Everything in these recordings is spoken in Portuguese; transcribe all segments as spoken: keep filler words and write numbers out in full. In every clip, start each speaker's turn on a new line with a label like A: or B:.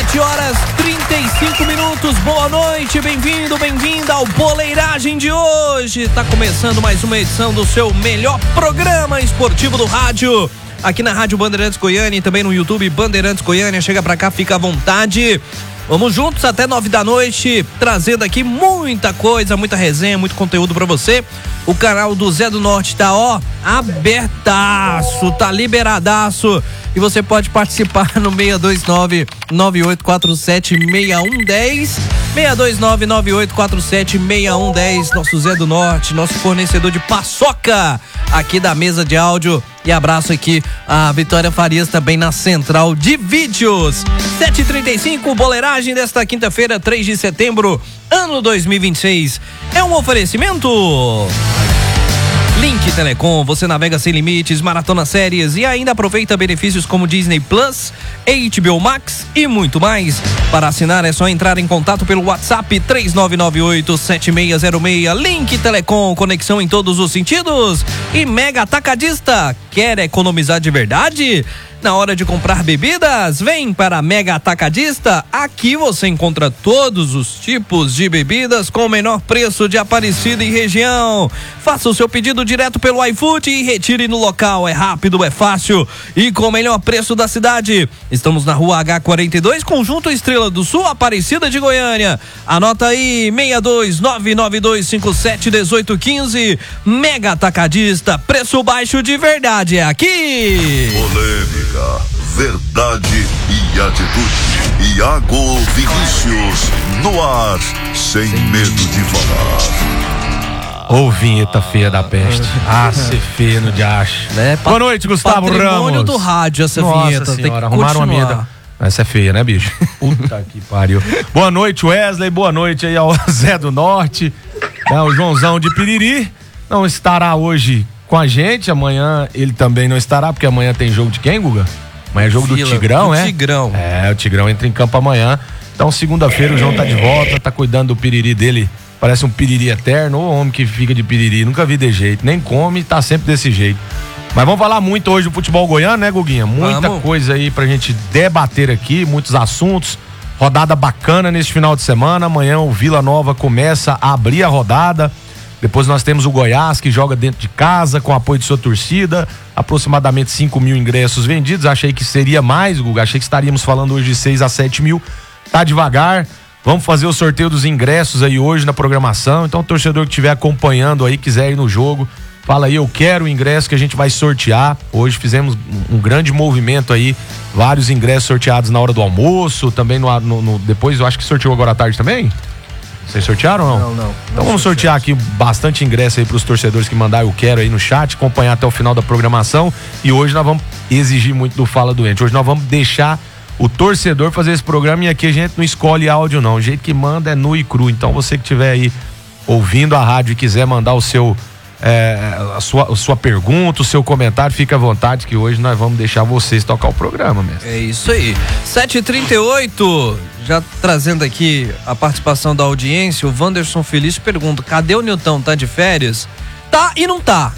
A: sete horas trinta e cinco minutos, boa noite, bem-vindo, bem-vinda ao Boleiragem de hoje. Tá começando mais uma edição do seu melhor programa esportivo do rádio, aqui na Rádio Bandeirantes Goiânia e também no YouTube Bandeirantes Goiânia. Chega pra cá, fica à vontade. Vamos juntos até nove da noite, trazendo aqui muita coisa, muita resenha, muito conteúdo pra você. O canal do Zé do Norte tá, ó, abertaço, tá liberadaço. E você pode participar no seis dois nove, nove oito quatro sete, seis um um zero. seis dois nove, nove oito quatro sete, seis um um zero. Nosso Zé do Norte, nosso fornecedor de paçoca aqui da mesa de áudio. E abraço aqui a Vitória Farias também na central de vídeos. sete e trinta e cinco, boleiragem desta quinta-feira, três de setembro, ano dois mil e vinte e seis. É um oferecimento Link Telecom, você navega sem limites, maratona séries e ainda aproveita benefícios como Disney Plus, H B O Max e muito mais. Para assinar é só entrar em contato pelo WhatsApp três nove nove oito, sete seis zero seis. Link Telecom, conexão em todos os sentidos. E Mega Atacadista, quer economizar de verdade? Na hora de comprar bebidas, vem para a Mega Atacadista. Aqui você encontra todos os tipos de bebidas com o menor preço de Aparecida e região. Faça o seu pedido direto pelo iFood e retire no local. É rápido, é fácil e com o melhor preço da cidade. Estamos na rua H quarenta e dois, Conjunto Estrela do Sul, Aparecida de Goiânia. Anota aí, seis dois nove, nove dois cinco sete, um oito um cinco. Mega Atacadista, preço baixo de verdade é aqui.
B: Polêmica, verdade e atitude. Iago Vinícius no ar, sem medo de falar.
C: Ô, vinheta feia da peste. Ah, ser feia no diacho.
A: Né?
C: Boa noite, Gustavo Ramos.
A: Patrimônio do rádio essa
C: Nossa
A: vinheta.
C: Senhora,
A: tem que
C: arrumaram uma
A: continuar.
C: vinheta. Essa é feia, né, bicho? Puta que pariu. Boa noite, Wesley. Boa noite aí ao Zé do Norte. É, o Joãozão de Piriri não estará hoje com a gente. Amanhã ele também não estará, porque amanhã tem jogo de quem, Guga? Amanhã é jogo
A: Vila,
C: do Tigrão,
A: do
C: é?
A: Tigrão.
C: É, o Tigrão entra em campo amanhã. Então, segunda-feira, o João tá de volta, tá cuidando do piriri dele. Parece um piriri eterno, o homem que fica de piriri. Nunca vi de jeito, nem come, tá sempre desse jeito. Mas vamos falar muito hoje do futebol goiano, né, Guguinha? Muita
A: vamos.
C: coisa aí pra gente debater aqui, muitos assuntos. Rodada bacana neste final de semana. Amanhã o Vila Nova começa a abrir a rodada. Depois nós temos o Goiás, que joga dentro de casa, com apoio de sua torcida. Aproximadamente cinco mil ingressos vendidos. Achei que seria mais, Guga. Achei que estaríamos falando hoje de seis a sete mil. Tá devagar. Vamos fazer o sorteio dos ingressos aí hoje na programação. Então, o torcedor que estiver acompanhando aí, quiser ir no jogo, fala aí, eu quero o ingresso que a gente vai sortear. Hoje fizemos um grande movimento aí. Vários ingressos sorteados na hora do almoço. Também no, no, no depois, eu acho que sorteou agora à tarde também. Vocês sortearam ou não?
A: Não, não.
C: Então vamos sortear aqui bastante ingresso aí pros torcedores que mandar eu quero aí no chat, acompanhar até o final da programação. E hoje nós vamos exigir muito do Fala Doente. Hoje nós vamos deixar o torcedor fazer esse programa e aqui a gente não escolhe áudio não. O jeito que manda é nu e cru. Então você que estiver aí ouvindo a rádio e quiser mandar o seu é, a, sua, a sua pergunta, o seu comentário, fica à vontade que hoje nós vamos deixar vocês tocar o programa mesmo.
A: É isso aí. sete e trinta e oito, já trazendo aqui a participação da audiência, o Wanderson Felício pergunta, cadê o Nilton? Tá de férias? Tá e não tá.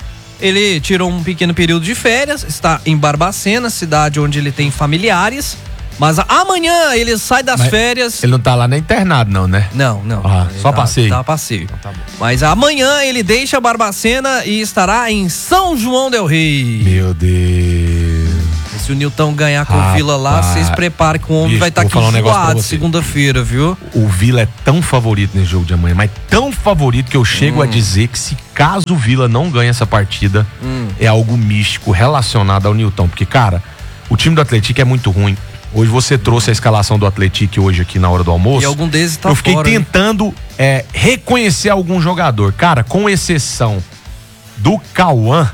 A: Ele tirou um pequeno período de férias, está em Barbacena, cidade onde ele tem familiares, mas amanhã ele sai das
C: Mas
A: férias.
C: Ele não tá lá nem internado não, né?
A: Não, não.
C: Ah,
A: Ele
C: só
A: tá,
C: passeio.
A: Tá passeio.
C: Então tá bom.
A: Mas amanhã ele deixa Barbacena e estará em São João del Rei.
C: Meu Deus.
A: Se o Nilton ganhar com
C: Rapaz.
A: o Vila lá, vocês preparem que o homem
C: Bicho,
A: vai estar
C: vou
A: aqui
C: falar um negócio pra
A: enjoado
C: você.
A: segunda-feira, viu?
C: O Vila é tão favorito nesse jogo de amanhã, mas tão favorito que eu chego
A: Hum.
C: a dizer que se caso o Vila não ganhe essa partida,
A: Hum.
C: é algo místico relacionado ao Nilton. Porque, cara, o time do Atlético é muito ruim. Hoje você trouxe a escalação do Atlético hoje aqui na hora do almoço.
A: E algum deles tá
C: Eu fiquei
A: fora, hein?
C: tentando é, reconhecer algum jogador. Cara, com exceção do Cauã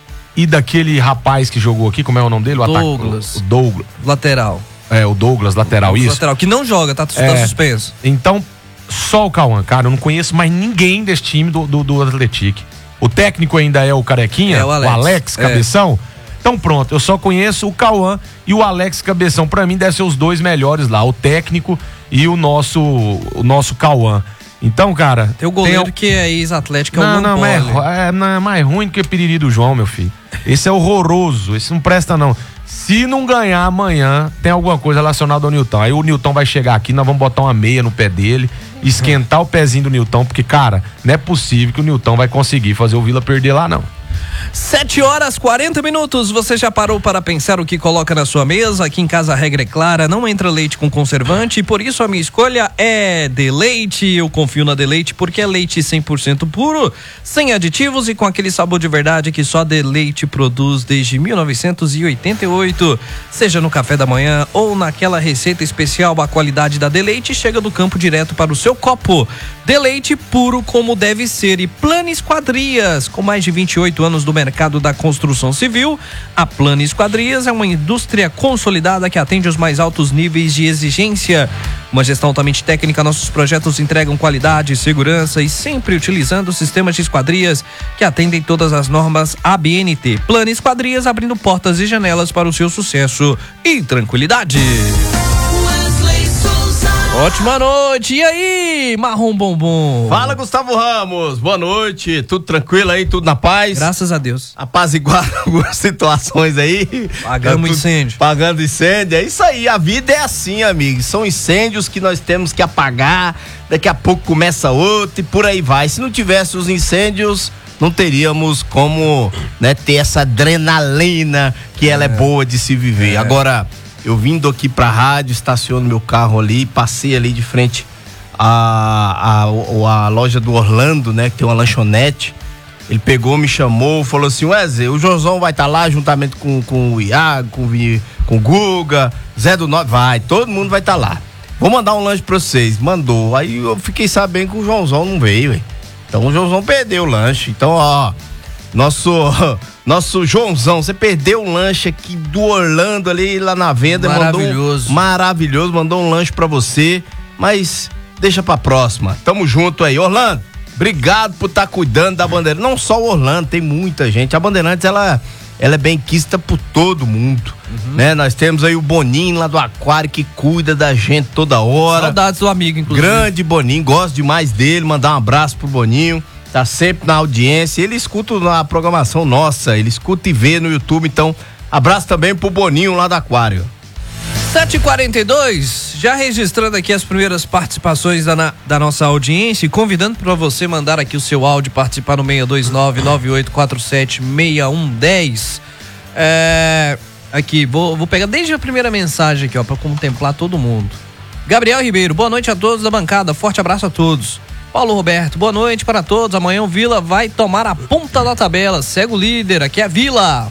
C: e daquele rapaz que jogou aqui, como é o nome dele? O
A: Douglas.
C: Ataque, o Douglas.
A: Lateral.
C: É, o Douglas, lateral, isso.
A: Lateral, que não joga, tá, tá
C: É.
A: suspenso.
C: Então, só o Cauã, cara, eu não conheço mais ninguém desse time do, do, do Atlético. O técnico ainda é o Carequinha,
A: É, o Alex. É.
C: Cabeção. Então pronto, eu só conheço o Cauã e o Alex Cabeção. Pra mim deve ser os dois melhores lá, o técnico e o nosso, o nosso Cauã. Então, cara...
A: Tem o goleiro
C: tem...
A: que é ex-atlético, é o
C: Não, não, mas é,
A: Lomboli.
C: é, não, é mais ruim do que o piriri do João, meu filho. Esse é horroroso, esse não presta não. Se não ganhar amanhã, tem alguma coisa relacionada ao Nilton. Aí o Nilton vai chegar aqui, nós vamos botar uma meia no pé dele, esquentar o pezinho do Nilton, porque, cara, não é possível que o Nilton vai conseguir fazer o Vila perder lá, não.
A: sete horas e quarenta minutos. Você já parou para pensar o que coloca na sua mesa? Aqui em casa a regra é clara, não entra leite com conservante, e por isso a minha escolha é Deleite. Eu confio na Deleite porque é leite cem por cento puro, sem aditivos e com aquele sabor de verdade que só Deleite produz desde mil novecentos e oitenta e oito. Seja no café da manhã ou naquela receita especial, a qualidade da Deleite chega do campo direto para o seu copo. Deleite puro como deve ser. E Plano Esquadrias, com mais de vinte e oito anos do mercado da construção civil, a Plano Esquadrias é uma indústria consolidada que atende os mais altos níveis de exigência. Uma gestão altamente técnica, nossos projetos entregam qualidade, segurança e sempre utilizando sistemas de esquadrias que atendem todas as normas A B N T. Plano Esquadrias, abrindo portas e janelas para o seu sucesso e tranquilidade. Ótima noite, e aí, Marrom Bombom?
D: Fala, Gustavo Ramos, boa noite, tudo tranquilo aí, tudo na paz?
A: Graças a Deus.
D: Apaziguar algumas situações aí.
A: Pagamos
D: tudo,
A: incêndio.
D: Pagando incêndio, é isso aí, a vida é assim, amigos, são incêndios que nós temos que apagar, daqui a pouco começa outro e por aí vai. Se não tivesse os incêndios, não teríamos como, né, ter essa adrenalina que ela é, é boa de se viver. É. Agora, eu vindo aqui pra rádio, estaciono meu carro ali, passei ali de frente à, à, à loja do Orlando, né? Que tem uma lanchonete. Ele pegou, me chamou, falou assim: Wesley, o Joãozão vai estar tá lá juntamente com, com o Iago, com, com o Guga, Zé do Norte, vai, todo mundo vai estar tá lá. Vou mandar um lanche pra vocês. Mandou. Aí eu fiquei sabendo que o Joãozão não veio, hein? Então o Joãozão perdeu o lanche. Então, ó, nosso... Nosso Joãozão, você perdeu um lanche aqui do Orlando ali lá na venda.
A: Maravilhoso.
D: Mandou um, maravilhoso, mandou um lanche pra você, mas deixa pra próxima. Tamo junto aí. Orlando, obrigado por estar tá cuidando da Bandeirantes. Não só o Orlando, tem muita gente. A Bandeirantes, ela, ela é bem quista por todo mundo, uhum. né? Nós temos aí o Boninho lá do Aquário que cuida da gente toda hora.
A: Saudades do amigo, inclusive.
D: Grande Boninho, gosto demais dele, mandar um abraço pro Boninho. Tá sempre na audiência, ele escuta na programação nossa, ele escuta e vê no YouTube, então abraço também pro Boninho lá do Aquário.
A: sete e quarenta e dois, já registrando aqui as primeiras participações da, na, da nossa audiência e convidando para você mandar aqui o seu áudio, participar no seis dois nove, nove oito quatro sete, seis um um zero. É, aqui, vou, vou pegar desde a primeira mensagem aqui, ó, para contemplar todo mundo. Gabriel Ribeiro, boa noite a todos da bancada, forte abraço a todos. Paulo Roberto, boa noite para todos. Amanhã o Vila vai tomar a ponta da tabela. Segue o líder, aqui é a Vila.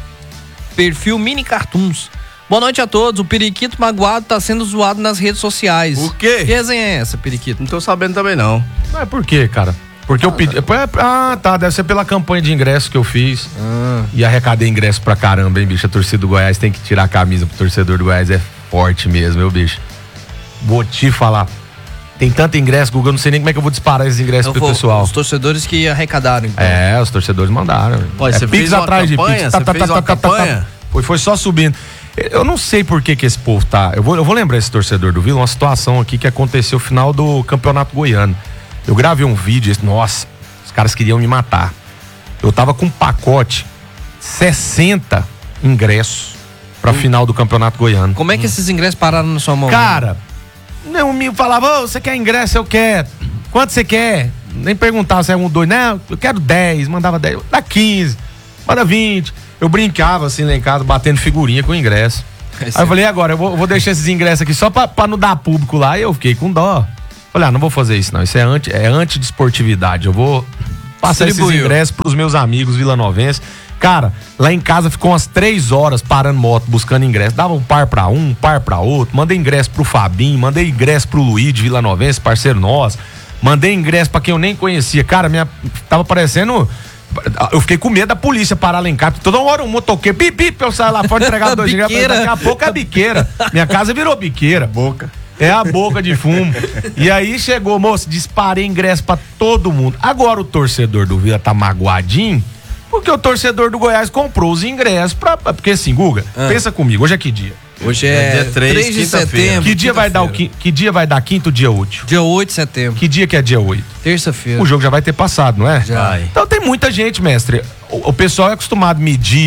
A: Perfil Mini Cartoons. Boa noite a todos. O Periquito magoado tá sendo zoado nas redes sociais.
D: Por quê?
A: Que resenha é essa, Periquito?
D: Não tô sabendo também não.
C: Mas por quê, cara? Porque ah, eu pedi. Ah, tá. Deve ser pela campanha de ingresso que eu fiz. Ah. E arrecadei ingresso pra caramba, hein, bicho? A torcida do Goiás tem que tirar a camisa pro torcedor do Goiás. É forte mesmo, meu bicho. Vou te falar. Tem tanto ingresso, Guga, eu não sei nem como é que eu vou disparar esses ingressos eu pro vou, pessoal.
A: Os torcedores que arrecadaram, então.
C: É, os torcedores mandaram.
D: Pô,
C: é
D: você
C: Pix
D: fez uma
C: atrás
D: campanha?
C: de Pix.
D: Você
C: tá, tá,
D: fez
C: tá,
D: uma
C: tá,
D: campanha?
C: Tá, foi, foi só subindo. Eu não sei por que que esse povo tá... Eu vou, eu vou lembrar esse torcedor do Vila, uma situação aqui que aconteceu no final do Campeonato Goiano. Eu gravei um vídeo, nossa, os caras queriam me matar. Eu tava com um pacote, sessenta ingressos pra hum. final do Campeonato Goiano.
A: Como é que hum. esses ingressos pararam na sua mão?
C: Cara... Não me falava, ô, você quer ingresso? Eu quero. Quanto você quer? Nem perguntava se é um, dois. Não, eu quero dez, mandava dez. Dá quinze, manda vinte. Eu brincava assim lá em casa, batendo figurinha com ingresso. Esse Aí eu falei, agora, eu vou, eu vou deixar esses ingressos aqui só pra, pra não dar público lá. E eu fiquei com dó. Falei, ah, não vou fazer isso não. Isso é anti, é anti-desportividade. Eu vou passar esses ingressos pros meus amigos vilanovenses. Cara, lá em casa ficou umas três horas parando moto, buscando ingresso. Dava um par pra um, um par pra outro. Mandei ingresso pro Fabinho, mandei ingresso pro Luiz de Vilanovense, parceiro nosso. Mandei ingresso pra quem eu nem conhecia. Cara, minha, tava parecendo... Eu fiquei com medo da polícia parar lá em casa. Toda hora um motoqueiro, bip, bip, eu saio lá fora entregar dois ingressos. Daqui a pouco é biqueira. Minha casa virou biqueira.
D: Boca.
C: É a boca de fumo. E aí chegou, moço, disparei ingresso pra todo mundo. Agora o torcedor do Vila tá magoadinho. Porque o torcedor do Goiás comprou os ingressos pra... Porque assim, Guga, ah. pensa comigo, hoje é que dia?
A: Hoje é, é dia três de setembro.
C: Que dia vai dar o que dia vai dar quinto dia útil?
A: Dia oito de setembro.
C: Que dia que é dia oito?
A: Terça-feira.
C: O jogo já vai ter passado, não é?
A: Já.
C: Então tem muita gente, mestre. O, o pessoal é acostumado a medir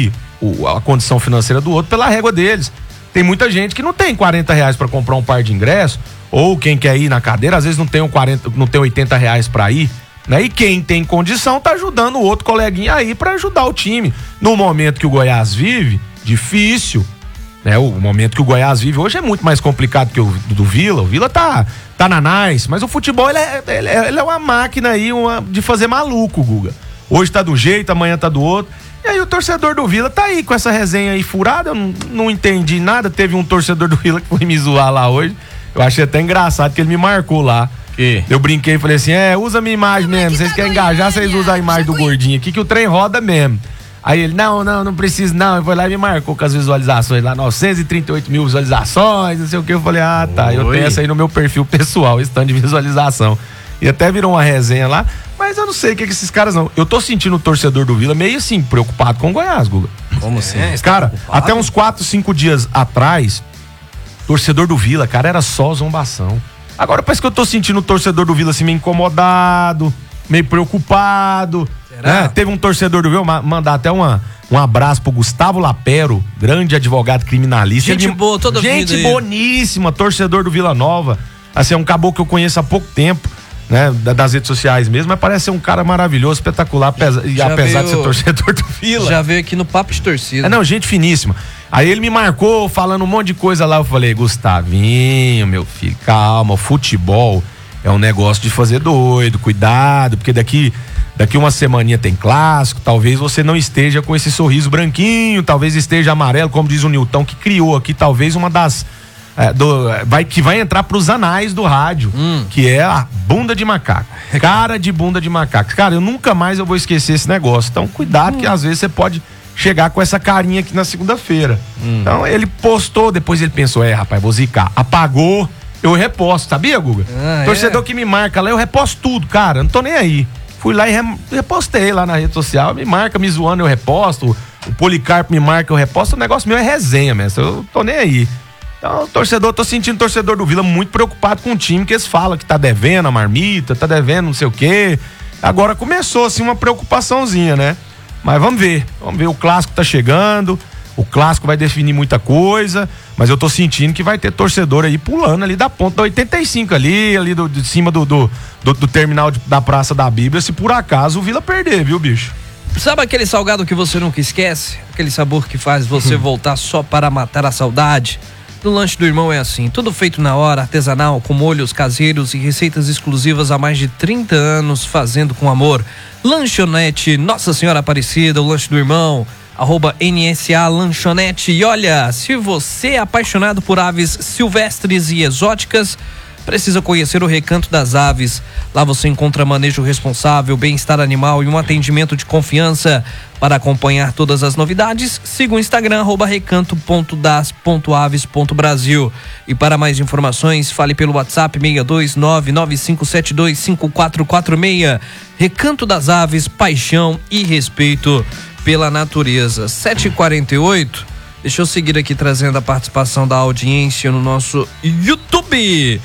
C: o, a condição financeira do outro pela régua deles. Tem muita gente que não tem quarenta reais para comprar um par de ingresso, ou quem quer ir na cadeira, às vezes não tem, um quarenta, não tem oitenta reais para ir, né? E quem tem condição tá ajudando o outro coleguinha aí para ajudar o time. No momento que o Goiás vive, difícil, né? O momento que o Goiás vive hoje é muito mais complicado que o do, do Vila. O Vila tá, tá na nice, mas o futebol ele é, ele é, ele é uma máquina aí uma, de fazer maluco, Guga. Hoje tá do jeito, amanhã tá do outro. E aí o torcedor do Vila tá aí com essa resenha aí furada, eu não, não entendi nada. Teve um torcedor do Vila que foi me zoar lá hoje. Eu achei até engraçado que ele me marcou lá. Que? Eu brinquei e falei assim, é, usa a minha imagem mesmo. Vocês querem engajar, vocês usam a imagem do gordinho aqui que o trem roda mesmo. Aí ele, não, não, não precisa não. Ele foi lá e me marcou com as visualizações lá, novecentos e trinta e oito mil visualizações, não sei o que. Eu falei, ah, tá, Oi. eu tenho essa aí no meu perfil pessoal, stand de visualização. E até virou uma resenha lá, mas eu não sei o que, que esses caras não. Eu tô sentindo o torcedor do Vila meio assim, preocupado com o Goiás, Guga.
D: Como assim?
C: É, cara, tá até uns quatro, cinco dias atrás, torcedor do Vila, cara, era só zombação. Agora parece que eu tô sentindo o torcedor do Vila assim meio incomodado, meio preocupado. Né? Teve um torcedor do Vila, mandar até uma, um abraço pro Gustavo Lapero, grande advogado criminalista.
A: Gente Ele, boa, toda
C: Gente
A: vida
C: boníssima, torcedor do Vila Nova. Assim, é um caboclo que eu conheço há pouco tempo, né? Das redes sociais mesmo, mas parece ser um cara maravilhoso, espetacular, apesar, apesar veio, de ser torcedor do Vila.
A: Já veio aqui no Papo de Torcida.
C: É, não, gente finíssima. Aí ele me marcou falando um monte de coisa lá, eu falei, Gustavinho, meu filho, calma, o futebol é um negócio de fazer doido, cuidado, porque daqui, daqui uma semaninha tem clássico, talvez você não esteja com esse sorriso branquinho, talvez esteja amarelo, como diz o Nilton, que criou aqui talvez uma das... É, do, vai, que vai entrar pros anais do rádio, hum. que é a bunda de macaco. Cara de bunda de macaco. Cara, eu nunca mais eu vou esquecer esse negócio. Então, cuidado, hum. que às vezes você pode chegar com essa carinha aqui na segunda-feira. Hum. Então, ele postou, depois ele pensou, é, rapaz, vou zicar. Apagou, eu reposto, sabia, Guga? Ah, Torcedor é? que me marca lá, eu reposto tudo, cara, eu não tô nem aí. Fui lá e re, repostei lá na rede social, me marca, me zoando, eu reposto. O Policarpo me marca, eu reposto. O negócio meu é resenha, mestre, eu tô nem aí. Então, torcedor, tô sentindo o torcedor do Vila muito preocupado com o time, que eles falam que tá devendo a marmita, tá devendo não sei o quê. Agora começou, assim, uma preocupaçãozinha, né? Mas vamos ver, vamos ver, o clássico tá chegando, o clássico vai definir muita coisa, mas eu tô sentindo que vai ter torcedor aí pulando ali da ponta da oitenta e cinco ali, ali do, de cima do, do, do, do terminal de, da Praça da Bíblia, se por acaso o Vila perder, viu, bicho?
A: Sabe aquele salgado que você nunca esquece? Aquele sabor que faz você voltar só para matar a saudade? No Lanche do Irmão é assim, tudo feito na hora, artesanal, com molhos caseiros e receitas exclusivas há mais de trinta anos, fazendo com amor. Lanchonete Nossa Senhora Aparecida, o Lanche do Irmão, arroba N S A Lanchonete. E olha, se você é apaixonado por aves silvestres e exóticas, precisa conhecer o Recanto das Aves. Lá você encontra manejo responsável, bem-estar animal e um atendimento de confiança. Para acompanhar todas as novidades, siga o Instagram, arroba recanto ponto das ponto aves ponto brasil. E para mais informações, fale pelo WhatsApp seis dois nove nove cinco sete dois cinco quatro quatro seis. Recanto das Aves, paixão e respeito pela natureza. sete e quarenta e oito. Deixa eu seguir aqui trazendo a participação da audiência no nosso YouTube.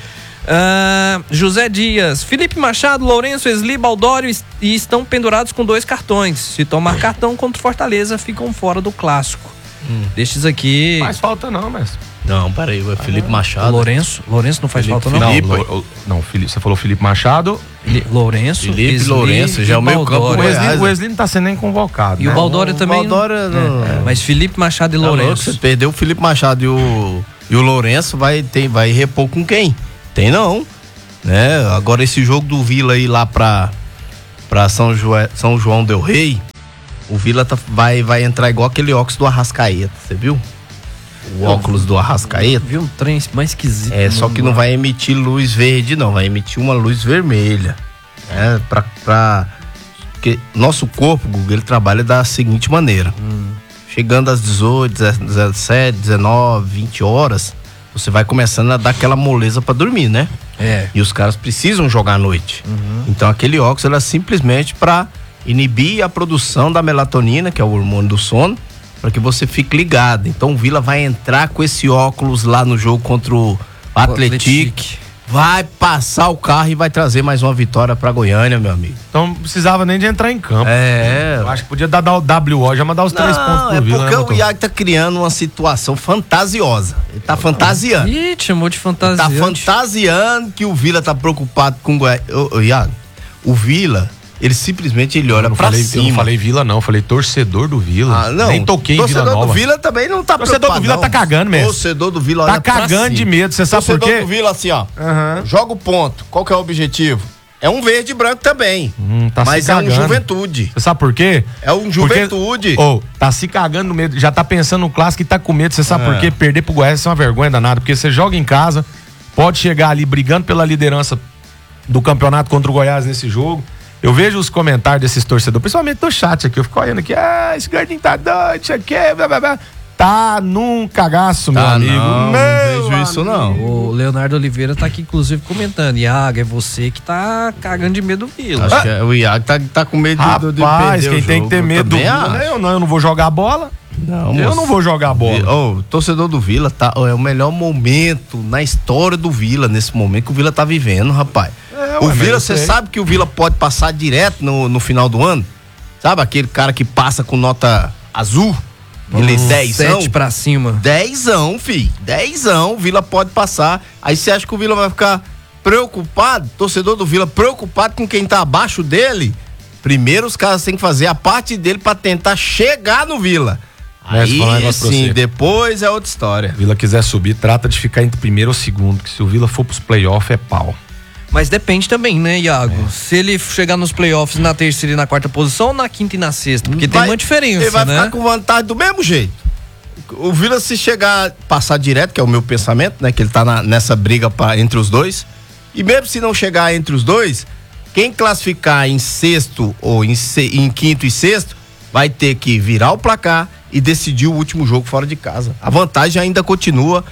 A: Uh, José Dias, Felipe Machado, Lourenço, Esli, Baldório est- e estão pendurados com dois cartões. Se tomar cartão contra o Fortaleza, ficam fora do clássico. Hum. Destes aqui.
C: Faz falta não, mestre.
D: Não, peraí, o Felipe ah, Machado.
A: Lourenço, Lourenço não faz Felipe,
D: falta não.
C: Felipe, não, Lo, não Felipe, você falou Felipe Machado.
A: Li, Lourenço,
D: Felipe,
A: Esli,
D: Lourenço, já é o meio campo.
C: O Wesley, o Wesley não tá sendo nem convocado.
A: E
C: né?
A: o Baldório também.
D: O Baldório não.
A: É, mas Felipe Machado e tá Lourenço.
D: Louco, você perdeu o Felipe Machado e o, e o Lourenço, vai, tem, vai repor com quem? Tem não. Né? Agora esse jogo do Vila aí lá pra, pra São, Joé, São João del Rei, o Vila tá, vai, vai entrar igual aquele óculos do Arrascaeta, você viu? O óculos do Arrascaeta.
A: Viu um trem mais esquisito.
D: É, só que não vai emitir luz verde não, vai emitir uma luz vermelha. Né? Pra, pra, porque nosso corpo, Google, ele trabalha da seguinte maneira. Hum. Chegando às dezoito, dezessete, dezenove, vinte horas, você vai começando a dar aquela moleza pra dormir, né?
A: É.
D: E os caras precisam jogar à noite. Uhum. Então aquele óculos era simplesmente para inibir a produção da melatonina, que é o hormônio do sono, para que você fique ligado. Então o Vila vai entrar com esse óculos lá no jogo contra o Atlético, vai passar o carro e vai trazer mais uma vitória pra Goiânia, meu amigo.
C: Então não precisava nem de entrar em campo.
D: É.
C: Eu acho que podia dar o W O, já mandar os três
D: Não,
C: pontos pro
D: é
C: Vila,
D: porque
C: né,
D: o
C: Motor?
D: Iago tá criando uma situação fantasiosa. Ele tá fantasiando.
A: Ih, chamou de fantasia.
D: Tá fantasiando que o Vila tá preocupado com o Goiás. Ô, ô, Iago, o Vila, ele simplesmente ele olha
C: Eu não
D: pra
C: falei,
D: cima.
C: Eu não falei Vila, não. Eu falei torcedor do Vila.
D: Ah, não.
C: Nem toquei em Vila
D: Torcedor
C: Nova.
D: do Vila também não tá
C: Torcedor
D: preocupado,
C: do Vila
D: não.
C: tá cagando mesmo.
D: Torcedor do Vila
C: Tá
D: olha pra
C: cagando
D: cima.
C: de medo. Você sabe por
D: Torcedor
C: quê?
D: do Vila assim, ó.
C: Aham.
D: Joga o ponto. Qual que é o objetivo? É um verde e branco também.
C: Hum, tá
D: mas
C: se
D: é um
C: cagando.
D: Juventude.
C: Você sabe por quê?
D: É um Juventude.
C: Ô, oh, tá se cagando no medo. Já tá pensando no clássico e tá com medo. Você sabe
D: É.
C: por quê? Perder pro Goiás é uma vergonha danada. Porque você joga em casa, pode chegar ali brigando pela liderança do campeonato contra o Goiás nesse jogo. Eu vejo os comentários desses torcedores, principalmente do chat aqui. Eu fico olhando aqui, ah, esse Gardinho tá doido, isso aqui, blá, blá, blá. Tá num cagaço, meu
D: Tá,
C: amigo.
D: não,
C: Meu
D: não vejo isso, não.
A: O Leonardo Oliveira tá aqui, inclusive, comentando. Iago, é você que tá cagando de medo do Vila.
D: Acho que é, o Iago tá, tá com medo de, de
C: Rapaz,
D: perder
C: quem
D: o
C: tem
D: jogo.
C: que ter medo do
D: Também
C: Vila,
D: acho.
C: né? Eu não, eu não vou jogar bola.
D: Não,
C: eu
D: moço.
C: não vou jogar bola.
D: Ô, o torcedor do Vila tá, ó, é o melhor momento na história do Vila, nesse momento que o Vila tá vivendo, rapaz.
C: É,
D: o
C: ué,
D: Vila,
C: mas
D: você
C: eu sei.
D: sabe que o Vila pode passar direto no, no final do ano? Sabe aquele cara que passa com nota azul? Ele é dezão?
A: Sete pra cima.
D: Dezão, fi. Dezão, o Vila pode passar. Aí você acha que o Vila vai ficar preocupado, torcedor do Vila preocupado com quem tá abaixo dele? Primeiro os caras têm que fazer a parte dele pra tentar chegar no Vila.
C: Mas
D: Aí
C: falar um negócio pra
D: sim,
C: você.
D: depois é outra história.
C: Vila quiser subir, trata de ficar entre primeiro ou segundo, que se o Vila for pros playoffs é pau.
A: Mas depende também, né, Iago? Se ele chegar nos playoffs na terceira e na quarta posição ou na quinta e na sexta? Porque tem
D: Vai-
A: uma diferença,
D: Ele vai
A: né?
D: ficar com vantagem do mesmo jeito. O Vila, se chegar, passar direto, que é o meu pensamento, né? Que ele tá na- nessa briga pra, entre os dois. E mesmo se não chegar entre os dois, quem classificar em sexto ou em, se- em quinto e sexto vai ter que virar o placar e decidir o último jogo fora de casa. A vantagem ainda continua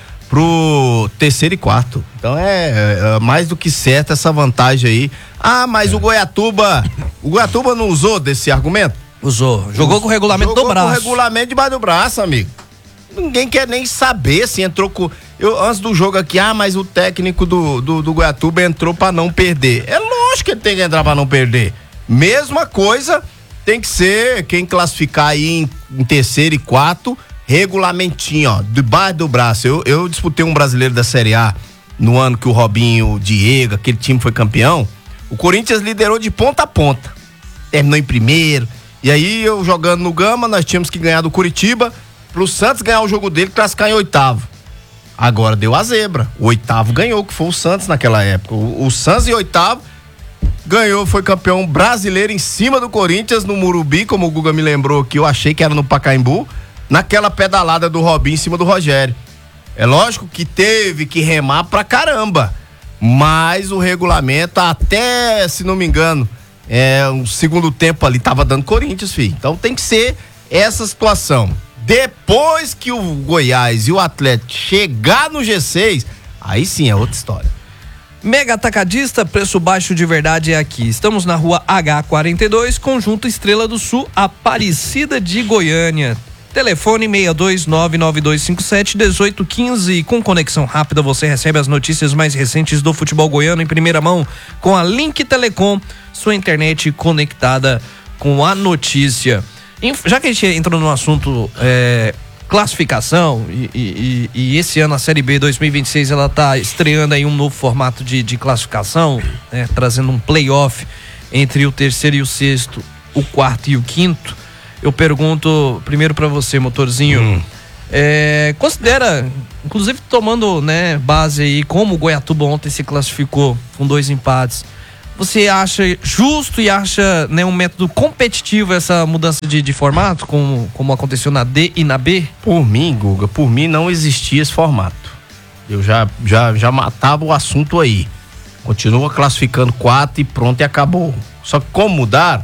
D: pro terceiro e quarto. Então é, é mais do que certa essa vantagem aí. Ah, mas o Goiatuba, o Goiatuba não usou desse argumento?
A: Usou. Jogou com o regulamento
D: Jogou
A: do braço.
D: com o regulamento debaixo do braço, amigo. Ninguém quer nem saber se entrou com. Eu, antes do jogo aqui, ah, mas o técnico do, do, do Goiatuba entrou pra não perder. É lógico que ele tem que entrar pra não perder. Mesma coisa tem que ser quem classificar aí em, em terceiro e quarto, regulamentinho, ó, debaixo do braço. Eu, eu disputei um brasileiro da Série A no ano que o Robinho, o Diego, aquele time foi campeão. O Corinthians liderou de ponta a ponta. Terminou em primeiro. E aí, eu jogando no Gama, nós tínhamos que ganhar do Curitiba, pro Santos ganhar o jogo dele, classificar em oitavo. Agora deu a zebra. O oitavo ganhou, que foi o Santos naquela época. O, o Santos em oitavo ganhou, foi campeão brasileiro em cima do Corinthians no Murubi, como o Guga me lembrou aqui, eu achei que era no Pacaembu, naquela pedalada do Robinho em cima do Rogério. É lógico que teve que remar pra caramba, mas o regulamento, até, se não me engano, é, um segundo tempo ali tava dando Corinthians, filho. Então tem que ser essa situação. Depois que o Goiás e o Atlético chegar no G seis, aí sim é outra história.
A: Mega Atacadista, preço baixo de verdade é aqui. Estamos na rua H quarenta e dois, Conjunto Estrela do Sul, Aparecida de Goiânia. Telefone seis dois nove nove dois cinco sete um oito um cinco. Com conexão rápida você recebe as notícias mais recentes do futebol goiano em primeira mão com a Link Telecom, sua internet conectada com a notícia. Já que a gente entrou no assunto é, classificação e, e, e esse ano a Série B dois mil e vinte e seis ela tá estreando aí um novo formato de, de classificação, né, trazendo um playoff entre o terceiro e o sexto, o quarto e o quinto. Eu pergunto primeiro pra você, Motorzinho, hum. é, considera, inclusive tomando, né, base aí como o Goiatuba ontem se classificou com dois empates, você acha justo e acha, né, um método competitivo essa mudança de, de formato, como, como aconteceu na D e na B?
D: Por mim, Guga, por mim não existia esse formato. Eu já, já, já matava o assunto aí. Continua classificando quatro e pronto, e acabou. Só que como mudar,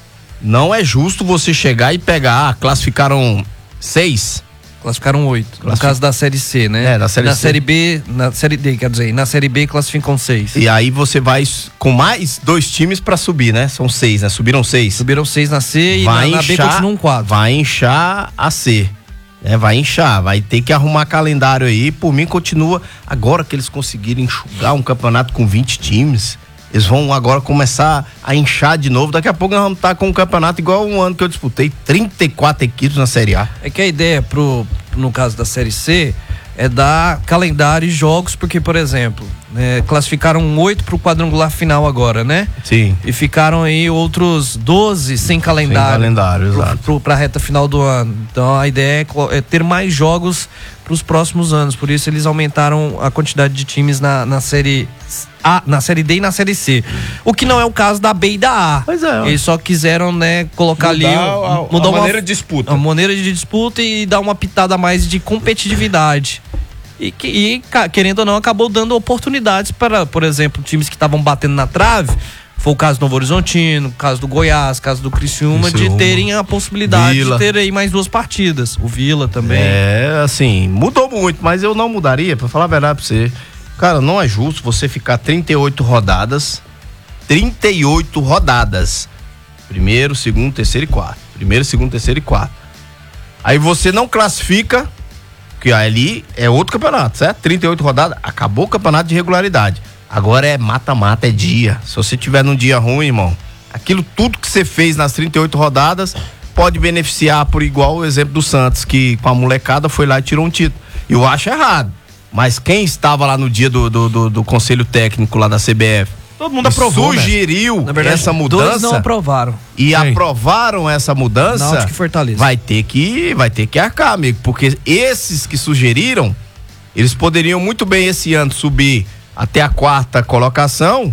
D: não é justo você chegar e pegar, ah, classificaram seis.
A: Classificaram oito,
D: Classific...
A: no caso da Série C, né?
D: É, na Série
A: na
D: C.
A: Série B, na Série D, quer dizer, na Série B classificam seis.
D: E aí você vai com mais dois times pra subir, né? São seis, né? Subiram seis.
A: Subiram seis na C e
D: vai
A: na, na
D: inchar,
A: B continuam quatro.
D: Vai inchar a C. É, vai inchar, vai ter que arrumar calendário aí. Por mim, continua. Agora que eles conseguiram enxugar um campeonato com vinte times, eles vão agora começar a inchar de novo. Daqui a pouco nós vamos estar com um campeonato igual um ano que eu disputei, trinta e quatro equipes na Série A.
A: É que a ideia, pro, no caso da Série C, é dar calendário e jogos, porque, por exemplo, né, classificaram oito pro quadrangular final agora, né?
D: Sim.
A: E ficaram aí outros doze sem calendário.
D: Sem calendário,
A: pro,
D: exato.
A: Pro, pra reta final do ano. Então a ideia é, é ter mais jogos pros próximos anos. Por isso eles aumentaram a quantidade de times na, na Série A, na Série D e na Série C. O que não é o caso da B e da A.
D: Pois é.
A: Eles só quiseram, né, colocar
D: Mudar
A: ali.
D: a,
A: mudar
D: a
A: uma
D: maneira de disputa.
A: A maneira de disputa e dar uma pitada a mais de competitividade. E, que, e, querendo ou não, acabou dando oportunidades para, por exemplo, times que estavam batendo na trave. Foi o caso do Novo Horizontino, caso do Goiás, caso do Criciúma,
D: Criciúma.
A: de terem a possibilidade
D: Vila.
A: de ter aí mais duas partidas. O Vila também.
D: É, assim, mudou muito, mas eu não mudaria, pra falar a verdade pra você. Cara, não é justo você ficar trinta e oito rodadas, trinta e oito rodadas. Primeiro, segundo, terceiro e quarto. Primeiro, segundo, terceiro e quarto. Aí você não classifica, que ali é outro campeonato, certo? trinta e oito rodadas, acabou o campeonato de regularidade. Agora é mata-mata, é dia. Se você tiver num dia ruim, irmão, aquilo tudo que você fez nas trinta e oito rodadas pode beneficiar por igual o exemplo do Santos, que com a molecada foi lá e tirou um título. Eu acho errado. Mas quem estava lá no dia do, do, do, do conselho técnico lá da C B F,
C: todo mundo aprovou,
D: sugeriu
A: Na verdade,
D: essa
A: dois
D: mudança
A: não aprovaram.
D: e
C: Sim.
D: aprovaram essa mudança,
A: Náutico e Fortaleza.
D: vai ter que vai ter que arcar, amigo, porque esses que sugeriram, eles poderiam muito bem esse ano subir até a quarta colocação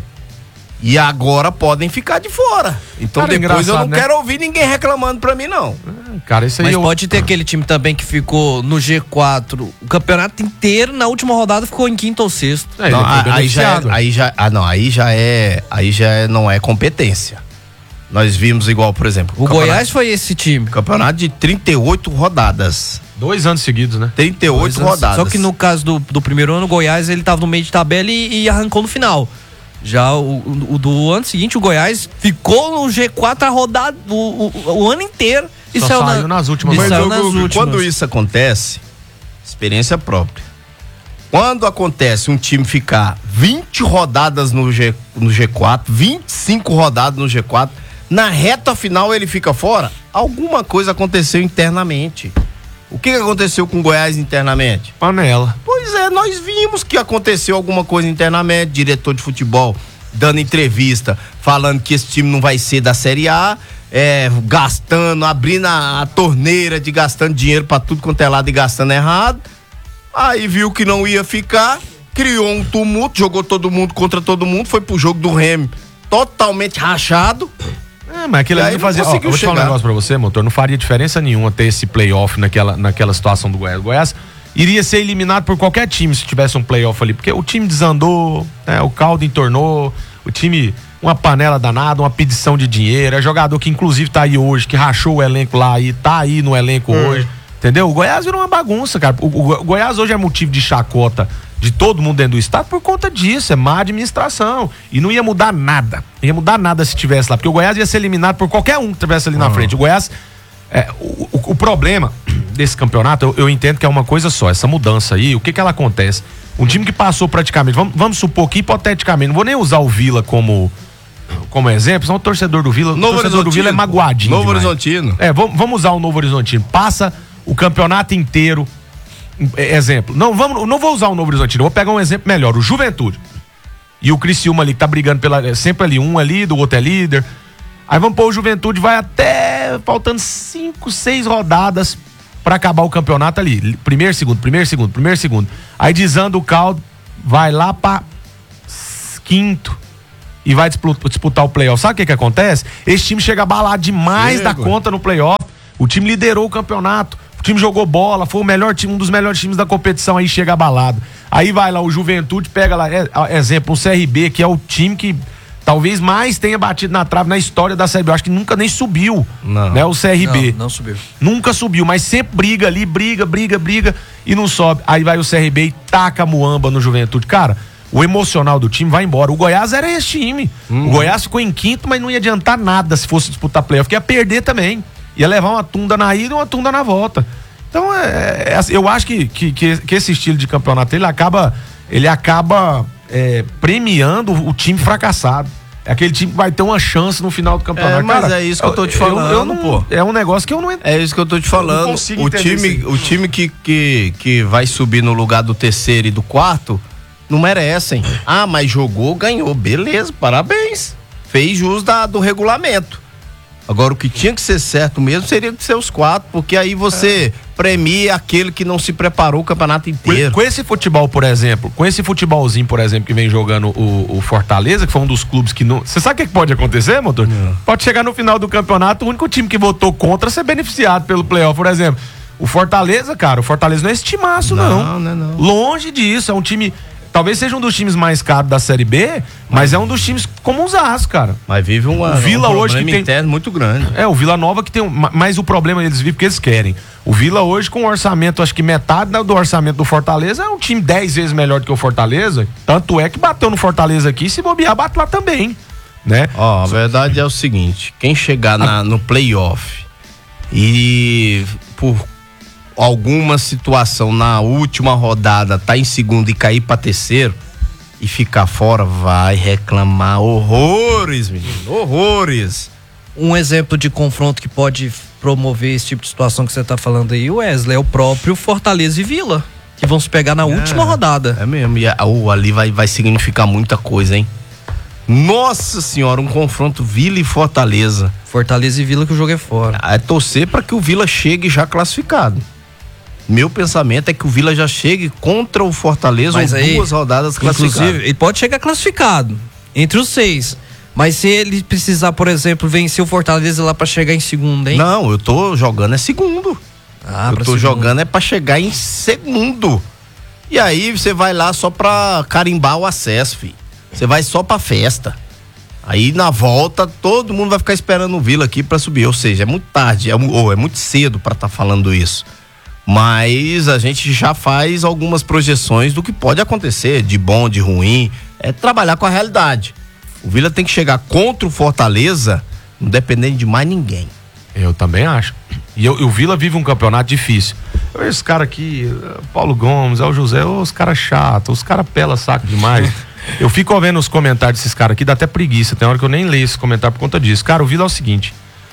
D: e agora podem ficar de fora. Então
C: Cara,
D: depois eu não
C: engraçado, né?
D: quero ouvir ninguém reclamando pra mim, não.
C: Cara, isso aí
A: Mas
C: eu...
A: pode ter aquele time também que ficou no G quatro o campeonato inteiro, na última rodada ficou em quinto ou sexto.
C: É,
D: Não,
C: ele foi
D: aí já, é,
C: beneficiado.
D: aí já, ah, não, aí já é, aí já é, não é competência. Nós vimos igual, por exemplo,
A: O
D: campeonato-
A: Goiás foi esse time.
D: campeonato de trinta e oito rodadas.
C: Dois anos seguidos, né?
D: trinta e oito rodadas.
A: Só que no caso do, do primeiro ano, o Goiás ele tava no meio de tabela e, e arrancou no final. Já o, o, o do ano seguinte, o Goiás ficou no G quatro a rodada o, o, o ano inteiro e
C: Só
A: saiu,
C: saiu
A: na,
C: nas últimas
A: e
C: rodadas.
A: saiu
D: Mas,
A: nas
D: Gugu,
A: últimas.
D: quando isso acontece, experiência própria. Quando acontece um time ficar vinte rodadas no, G, no G quatro, vinte e cinco rodadas no G quatro, na reta final ele fica fora, alguma coisa aconteceu internamente. O que, que aconteceu com o Goiás internamente?
C: Panela.
D: Pois é, nós vimos que aconteceu alguma coisa internamente, diretor de futebol dando entrevista, falando que esse time não vai ser da Série A, é, gastando, abrindo a, a torneira de gastando dinheiro pra tudo quanto é lado e gastando errado. Aí viu que não ia ficar, criou um tumulto, jogou todo mundo contra todo mundo, foi pro jogo do Remy totalmente rachado.
C: É, mas aquele
D: E
C: ali
D: aí
C: não
D: não
C: fazia. Ó, eu
D: conseguiu
C: vou te falar um
D: chegar.
C: negócio pra você, motor. Não faria diferença nenhuma ter esse playoff naquela, naquela situação do Goiás. O Goiás iria ser eliminado por qualquer time se tivesse um playoff ali, porque o time desandou, né, o caldo entornou, o time, uma panela danada, uma pedição de dinheiro. É jogador que inclusive tá aí hoje, que rachou o elenco lá e tá aí no elenco
D: Hum.
C: hoje. Entendeu? O Goiás virou uma bagunça, cara. O, o, o Goiás hoje é motivo de chacota de todo mundo dentro do estado por conta disso, é má administração. E não ia mudar nada. Não ia mudar nada se tivesse lá, porque o Goiás ia ser eliminado por qualquer um que estivesse ali na frente. O Goiás, é, o, o, o problema desse campeonato, eu, eu entendo que é uma coisa só, essa mudança aí, o que que ela acontece? Um time que passou praticamente, vamos, vamos supor que hipoteticamente, não vou nem usar o Vila como, como exemplo, senão o torcedor do Vila, o
D: Novo
C: torcedor do Vila é
D: Horizontino.
C: magoadinho
D: Novo
C: demais.
D: Horizontino.
C: É, vamos, vamos usar o Novo Horizontino. Passa o campeonato inteiro. é, Exemplo. Não, vamos, não vou usar o Novo Horizontino, vou pegar um exemplo melhor. O Juventude. E o Criciúma ali, que tá brigando pela. Sempre ali, um ali, do outro é líder. Aí vamos pôr o Juventude, vai até faltando cinco, seis rodadas pra acabar o campeonato ali. Primeiro, segundo, primeiro, segundo, primeiro, segundo. Aí desanda o caldo, vai lá pra quinto e vai disputar, disputar o playoff. Sabe o que que acontece? Esse time chega abalado demais
D: Chega.
C: da conta no playoff. O time liderou o campeonato. O time jogou bola, foi o melhor time, um dos melhores times da competição, aí chega abalado. Aí vai lá o Juventude, pega lá, é, exemplo, o C R B, que é o time que talvez mais tenha batido na trave na história da Série B. Eu acho que nunca nem subiu,
D: Não.
C: né, o C R B.
A: Não, não subiu.
C: Nunca subiu, mas sempre briga ali, briga, briga, briga e não sobe. Aí vai o C R B e taca a muamba no Juventude. Cara, o emocional do time vai embora. O Goiás era esse time.
D: Uhum.
C: O Goiás ficou em quinto, mas não ia adiantar nada se fosse disputar playoff, porque ia perder também. Ia levar uma tunda na ida e uma tunda na volta. Então, é, é, eu acho que, que, que esse estilo de campeonato, ele acaba, ele acaba é, premiando o time fracassado. É aquele time que vai ter uma chance no final do campeonato.
D: É, mas
C: cara,
D: é isso que eu tô te falando,
C: eu, eu não,
D: pô.
C: É um negócio que eu não entendo.
D: É isso que eu tô te falando. O time, o time que, que, que vai subir no lugar do terceiro e do quarto não merecem. Ah, mas jogou, ganhou. Beleza, parabéns. Fez jus da, do regulamento. Agora, o que tinha que ser certo mesmo seria que ser os quatro, porque aí você é. premia aquele que não se preparou o campeonato inteiro.
C: Com, com esse futebol, por exemplo, com esse futebolzinho, por exemplo, que vem jogando o, o Fortaleza, que foi um dos clubes que não... Você sabe o que pode acontecer, motor? Não. Pode chegar no final do campeonato, o único time que votou contra ser beneficiado pelo playoff, por exemplo. O Fortaleza, cara, o Fortaleza não é esse timaço, não.
D: Não, não, não.
C: Longe disso, é um time... Talvez seja um dos times mais caros da Série B, mas é um dos times comuns, cara.
D: Mas vive uma,
C: o Vila
D: um
C: hoje que tem
D: interno muito grande.
C: É, o Vila Nova que tem um, mas o problema eles vivem porque eles querem. O Vila hoje com um orçamento, acho que metade do orçamento do Fortaleza, é um time dez vezes melhor do que o Fortaleza. Tanto é que bateu no Fortaleza aqui, se bobear, bate lá também, né?
D: Ó, a verdade é o seguinte, quem chegar na, no playoff e por alguma situação na última rodada tá em segundo e cair pra terceiro e ficar fora, vai reclamar horrores, menino, horrores.
A: Um exemplo de confronto que pode promover esse tipo de situação que você tá falando aí, Wesley, é o próprio Fortaleza e Vila, que vão se pegar na é, última rodada.
D: É mesmo, e oh, ali vai, vai significar muita coisa, hein? Nossa senhora, um confronto Vila e Fortaleza.
A: Fortaleza e Vila que o jogo é fora.
D: É torcer pra que o Vila chegue já classificado. Meu pensamento é que o Vila já chegue contra o Fortaleza ou aí, duas rodadas classificadas.
A: Inclusive, ele pode chegar classificado entre os seis. Mas se ele precisar, por exemplo, vencer o Fortaleza lá pra chegar em segundo, hein?
D: Não, eu tô jogando é segundo. Ah, eu tô segundo. jogando é pra chegar em segundo. E aí você vai lá só pra carimbar o acesso, filho. Você vai só pra festa. Aí na volta todo mundo vai ficar esperando o Vila aqui pra subir. Ou seja, é muito tarde, é, ou é muito cedo pra estar tá falando isso. Mas a gente já faz algumas projeções do que pode acontecer, de bom, de ruim, é trabalhar com a realidade. O Vila tem que chegar contra o Fortaleza, não dependendo de mais ninguém.
C: Eu também acho. E eu, o Vila vive um campeonato difícil. Eu vejo esse cara aqui, Paulo Gomes, é o José, os caras chatos, os caras pela saco demais. Eu fico vendo os comentários desses caras aqui, dá até preguiça, tem hora que eu nem leio esse comentário por conta disso. Cara, o Vila é o seguinte...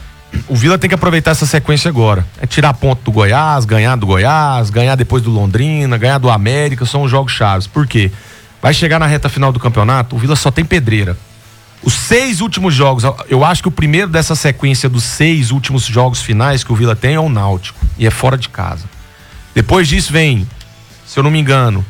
C: O Vila tem que aproveitar essa sequência agora. É tirar ponto do Goiás, ganhar do Goiás, ganhar depois do Londrina, ganhar do América, são os jogos chaves. Por quê? Vai chegar na reta final do campeonato, o Vila só tem pedreira. Os seis últimos jogos, eu acho que o primeiro dessa sequência dos seis últimos jogos finais que o Vila tem é o Náutico, e é fora de casa. Depois disso vem, se eu não me engano,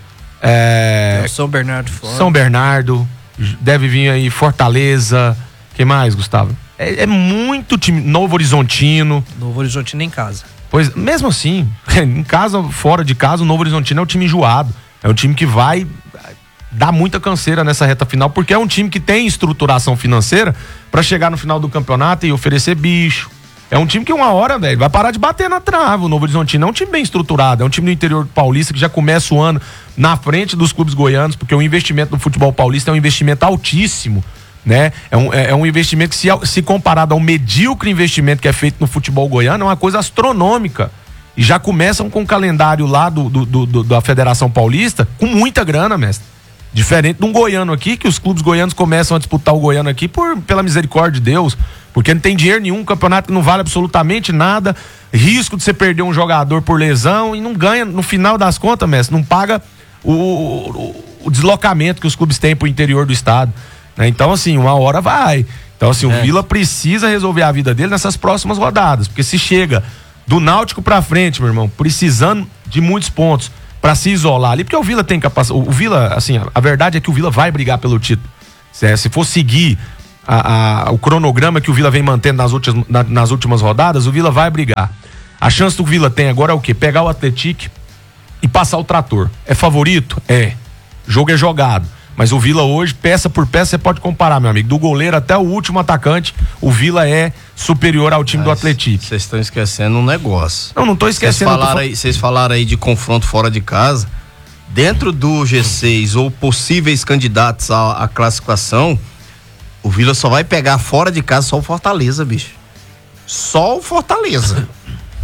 C: é...
A: é São Bernardo fora.
C: São Bernardo, deve vir aí Fortaleza, quem mais, Gustavo? É, é muito time. Novo Horizontino.
A: Novo Horizontino em casa.
C: Pois, mesmo assim, em casa, fora de casa, o Novo Horizontino é um time enjoado. É um time que vai dar muita canseira nessa reta final, porque é um time que tem estruturação financeira pra chegar no final do campeonato e oferecer bicho. É um time que uma hora, velho, vai parar de bater na trave. O Novo Horizontino é um time bem estruturado, é um time do interior paulista que já começa o ano na frente dos clubes goianos, porque o investimento no futebol paulista é um investimento altíssimo. Né? É, um, é um investimento que, se, se comparado ao medíocre investimento que é feito no futebol goiano, é uma coisa astronômica. E já começam com o calendário lá do, do, do, da Federação Paulista com muita grana, mestre. Diferente de um goiano aqui, que os clubes goianos começam a disputar o goiano aqui por, pela misericórdia de Deus, porque não tem dinheiro nenhum, um campeonato que não vale absolutamente nada, risco de você perder um jogador por lesão e não ganha, no final das contas, mestre, não paga o, o, o deslocamento que os clubes têm pro interior do estado. Então, assim, uma hora vai. Então, assim, é. o Vila precisa resolver a vida dele nessas próximas rodadas. Porque se chega do Náutico pra frente, meu irmão, precisando de muitos pontos pra se isolar ali, porque o Vila tem capacidade. O Vila, assim, a verdade é que o Vila vai brigar pelo título. Se, se for seguir a, a, o cronograma que o Vila vem mantendo nas últimas, na, nas últimas rodadas, o Vila vai brigar. A chance que o Vila tem agora é o quê? Pegar o Atlético e passar o trator. É favorito? É. Jogo é jogado. Mas o Vila hoje, peça por peça, você pode comparar, meu amigo. Do goleiro até o último atacante, o Vila é superior ao time Mas do Atlético.
D: Vocês estão esquecendo um negócio.
C: Não, não tô esquecendo.
D: Vocês falaram, aí, falaram aí de confronto fora de casa. Dentro do G seis ou possíveis candidatos à, à classificação, o Vila só vai pegar fora de casa só o Fortaleza, bicho. Só o Fortaleza.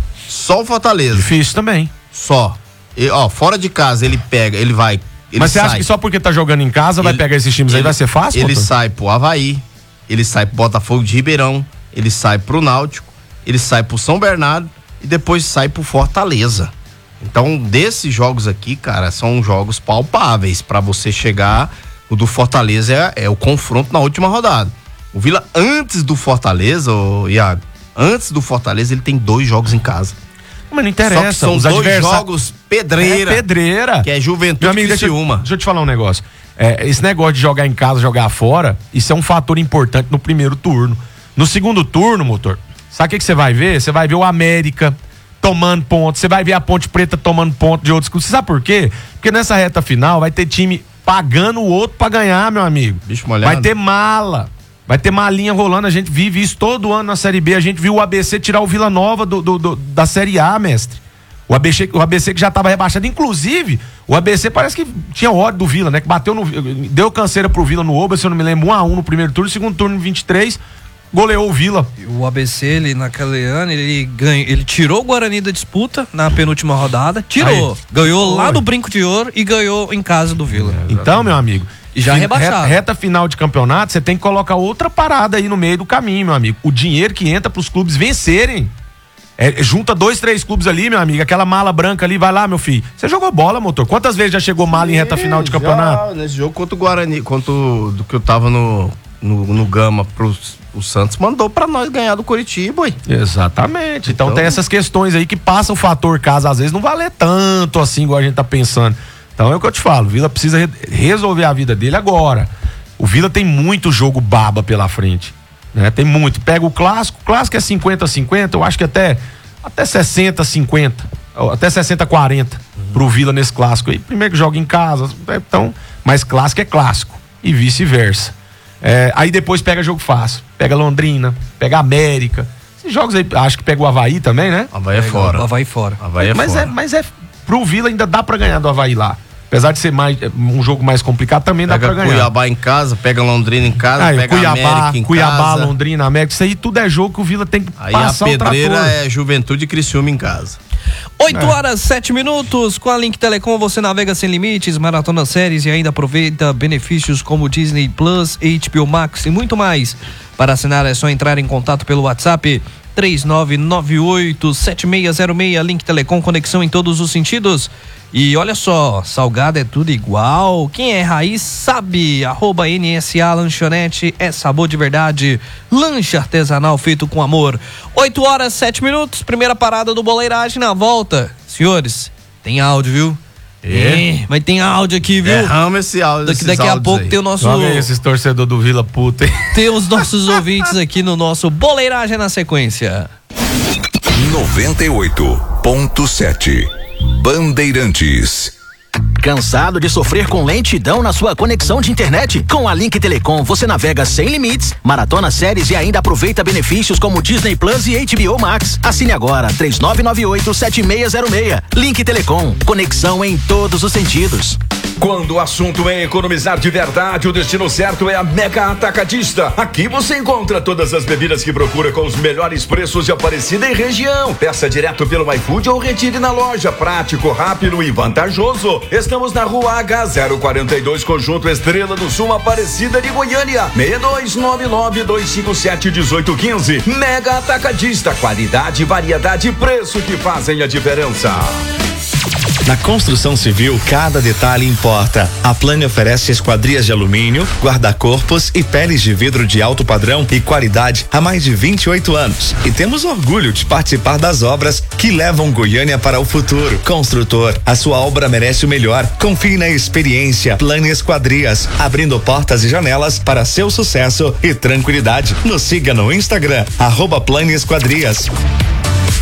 D: só o Fortaleza.
C: Difícil também.
D: Só. E, ó, fora de casa ele pega, ele vai. Ele
C: Mas você
D: sai.
C: acha que só porque tá jogando em casa vai
D: Ele-
C: pegar esses times aí
D: ele-
C: vai ser fácil?
D: Ele
C: doutor?
D: sai pro Avaí, ele sai pro Botafogo de Ribeirão, ele sai pro Náutico, ele sai pro São Bernardo e depois sai pro Fortaleza. Então, desses jogos aqui, cara, são jogos palpáveis pra você chegar. O do Fortaleza é, é o confronto na última rodada. O Vila, antes do Fortaleza, ô, Iago, antes do Fortaleza, ele tem dois jogos em casa.
C: Mas não
D: Só que
C: interessa.
D: são
C: os
D: dois
C: adversários-
D: jogos pedreira,
C: É pedreira.
D: que é Juventude
C: Meu amigo,
D: e
C: deixa, eu-
D: Criciúma.
C: deixa eu te falar um negócio. É, esse negócio de jogar em casa, jogar fora, isso é um fator importante no primeiro turno. No segundo turno, motor, sabe o que que você vai ver? Você vai ver o América tomando ponto, você vai ver a Ponte Preta tomando ponto de outros clubes. Você sabe por quê? Porque nessa reta final vai ter time pagando o outro pra ganhar, meu amigo.
D: Bicho molhado.
C: Vai ter mala. Vai ter malinha rolando, a gente vive isso todo ano na Série B. A gente viu o A B C tirar o Vila Nova do, do- do- da Série A, mestre. O A B C, o A B C que já estava rebaixado. Inclusive, o A B C parece que tinha ódio do Vila, né? Que bateu no. Deu canseira pro Vila no Oba, se eu não me lembro, um a um no primeiro turno, segundo turno vinte e três, goleou o Vila.
A: O A B C, ele, naquele ano, ele ganhou, ele tirou o Guarani da disputa na penúltima rodada, tirou,
C: Aí.
A: ganhou lá
C: Foi.
A: no Brinco de Ouro e ganhou em casa do Vila.
C: Então, meu amigo.
A: E já
C: fin-
A: rebaixado.
C: Reta, reta final de campeonato, você tem que colocar outra parada aí no meio do caminho, meu amigo. O dinheiro que entra pros clubes vencerem. É, junta dois, três clubes ali, meu amigo. Aquela mala branca ali, vai lá, meu filho. Você jogou bola, motor. Quantas vezes já chegou mala em reta final de campeonato?
D: Já, nesse jogo contra o Guarani, contra o, do que eu tava no, no, no Gama pros, o Santos mandou pra nós ganhar do Curitiba, ué.
C: Exatamente. Então,
D: Então-
C: tem essas questões aí que passam o fator casa, às vezes não valer tanto assim, igual a gente tá pensando. Então é o que eu te falo, o Vila precisa re- resolver a vida dele agora. O Vila tem muito jogo baba pela frente, né? Tem muito. Pega o clássico, o clássico é cinquenta a cinquenta, eu acho que até, até sessenta a cinquenta, ou até sessenta a quarenta pro Vila nesse clássico aí. Primeiro que joga em casa, então, mas clássico é clássico e vice-versa. É, aí depois pega jogo fácil, pega Londrina, pega América. Esses jogos aí, acho que pega o Avaí também, né?
D: Havaí é fora.
A: Vai fora.
D: Havaí é
C: mas
D: fora.
C: é, mas é pro Vila ainda dá pra ganhar do Avaí lá. Apesar de ser mais um jogo mais complicado, também dá
D: Pega
C: pra ganhar.
D: Cuiabá em casa, pega Londrina em casa,
C: Aí,
D: pega
C: Cuiabá,
D: América em
C: Cuiabá,
D: casa.
C: Londrina, América, isso aí tudo é jogo que o Vila tem que
D: Aí a
C: passar o
D: pedreira
C: trator.
D: é Juventude e Criciúma em casa.
A: oito horas, sete minutos. Com a Link Telecom você navega sem limites, maratona séries e ainda aproveita benefícios como Disney Plus, H B O Max e muito mais. Para assinar é só entrar em contato pelo WhatsApp três nove nove oito sete seis zero seis. Link Telecom, conexão em todos os sentidos. E olha só, salgado é tudo igual. Quem é raiz sabe. Arroba N S A Lanchonete é sabor de verdade. Lanche artesanal feito com amor. oito horas, sete minutos. Primeira parada do Boleiragem na volta. Senhores, tem áudio, viu? É, mas tem áudio aqui, viu?
D: Derrama esse áudio.
A: Daqui,
D: esses
A: daqui a
D: áudios
A: pouco
D: aí.
A: tem o nosso.
C: Olha aí esses torcedores do Vila puta, hein?
A: Tem os nossos ouvintes aqui no nosso Boleiragem na sequência.
B: noventa e oito ponto sete Bandeirantes.
E: Cansado de sofrer com lentidão na sua conexão de internet? Com a Link Telecom você navega sem limites, maratona séries e ainda aproveita benefícios como Disney Plus e H B O Max. Assine agora três nove nove oito sete seis zero seis. Link Telecom, conexão em todos os sentidos.
F: Quando o assunto é economizar de verdade, o destino certo é a Mega Atacadista. Aqui você encontra todas as bebidas que procura com os melhores preços de Aparecida e região. Peça direto pelo iFood ou retire na loja. Prático, rápido e vantajoso. Estamos na Rua H zero quarenta e dois, Conjunto Estrela do Sul, Aparecida de Goiânia. seis dois nove nove dois cinco sete um oito um cinco. Mega Atacadista, qualidade, variedade e preço que fazem a diferença.
G: Na construção civil, cada detalhe importa. A Plane oferece esquadrias de alumínio, guarda-corpos e peles de vidro de alto padrão e qualidade há mais de vinte e oito anos. E temos orgulho de participar das obras que levam Goiânia para o futuro. Construtor, a sua obra merece o melhor. Confie na experiência Plane Esquadrias, abrindo portas e janelas para seu sucesso e tranquilidade. Nos siga no Instagram, arroba Plane Esquadrias.